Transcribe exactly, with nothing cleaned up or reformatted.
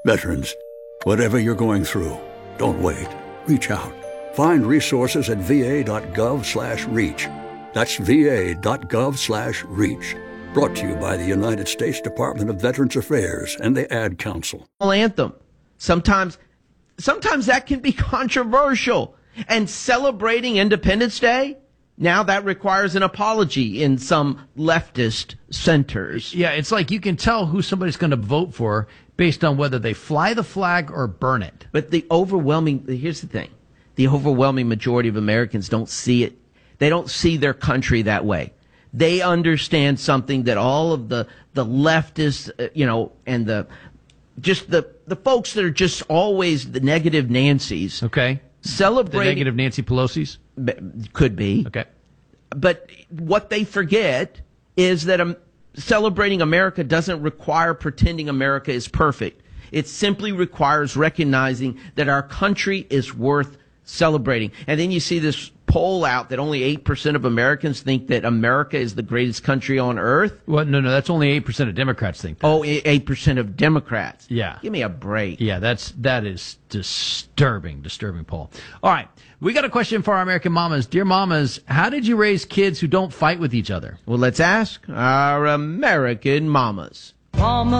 Veterans, whatever you're going through, don't wait. Reach out. Find resources at va.gov slash reach. That's va.gov slash reach. Brought to you by the United States Department of Veterans Affairs and the Ad Council. Anthem. Sometimes, sometimes that can be controversial. And celebrating Independence Day, now that requires an apology in some leftist centers. Yeah, it's like you can tell who somebody's going to vote for based on whether they fly the flag or burn it. But the overwhelming, here's the thing, the overwhelming majority of Americans don't see it. They don't see their country that way. They understand something that all of the, the leftists, uh, you know, and the, just the, the folks that are just always the negative Nancys. Okay. Celebrating. The negative Nancy Pelosi's? Could be. Okay. But what they forget is that um, celebrating America doesn't require pretending America is perfect. It simply requires recognizing that our country is worth celebrating. And then you see this poll out that only eight percent of Americans think that America is the greatest country on earth. Well, no, no, that's only eight percent of Democrats think that. Oh, eight percent of Democrats. Yeah. Give me a break. Yeah, that's, that is disturbing, disturbing poll. All right. We got a question for our American mamas. Dear mamas, how did you raise kids who don't fight with each other? Well, let's ask our American mamas. Mama.